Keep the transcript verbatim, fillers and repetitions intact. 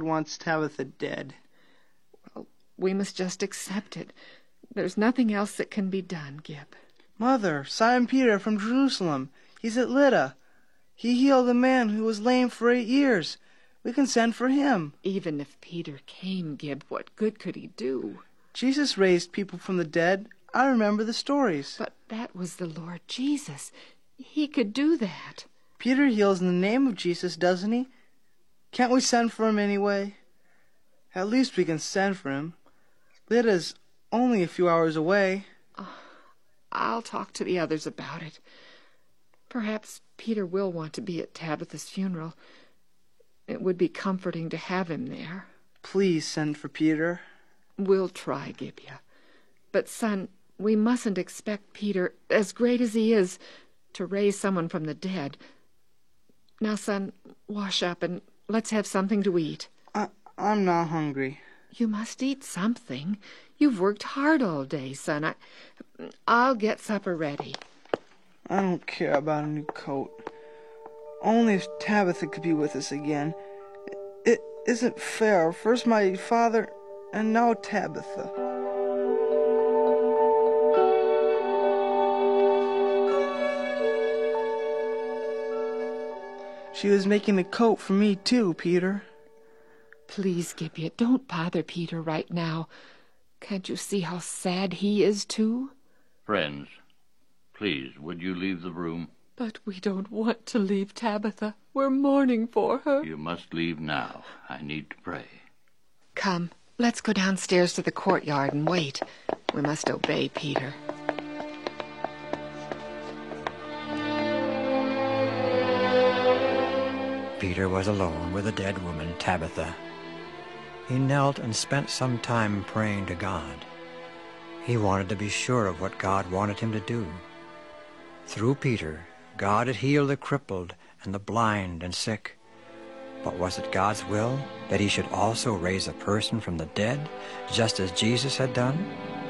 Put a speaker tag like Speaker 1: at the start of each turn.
Speaker 1: wants Tabitha dead.
Speaker 2: Well, we must just accept it. There's nothing else that can be done, Gib.
Speaker 1: Mother, Simon Peter from Jerusalem. He's at Lydda. He healed a man who was lame for eight years. We can send for him.
Speaker 2: Even if Peter came, Gib, what good could he do?
Speaker 1: Jesus raised people from the dead. I remember the stories.
Speaker 2: But that was the Lord Jesus. He could do that.
Speaker 1: Peter heals in the name of Jesus, doesn't he? Can't we send for him anyway? At least we can send for him. Lydda's only a few hours away.
Speaker 2: Oh, I'll talk to the others about it. Perhaps Peter will want to be at Tabitha's funeral. It would be comforting to have him there.
Speaker 1: Please send for Peter.
Speaker 2: We'll try, Gibeah. But, son, we mustn't expect Peter, as great as he is, to raise someone from the dead. Now, son, wash up and let's have something to eat.
Speaker 1: I, I'm not hungry.
Speaker 2: You must eat something. You've worked hard all day, son. I, I'll get supper ready.
Speaker 1: I don't care about a new coat. Only if Tabitha could be with us again. It isn't fair. First my father, and now Tabitha. She was making a coat for me, too, Peter.
Speaker 2: Please, Gibeah, don't bother Peter right now. Can't you see how sad he is, too?
Speaker 3: Friends, please, would you leave the room?
Speaker 2: But we don't want to leave Tabitha. We're mourning for her.
Speaker 3: You must leave now. I need to pray.
Speaker 2: Come, let's go downstairs to the courtyard and wait. We must obey Peter.
Speaker 4: Peter was alone with the dead woman, Tabitha. He knelt and spent some time praying to God. He wanted to be sure of what God wanted him to do. Through Peter, God had healed the crippled and the blind and sick. But was it God's will that he should also raise a person from the dead, just as Jesus had done?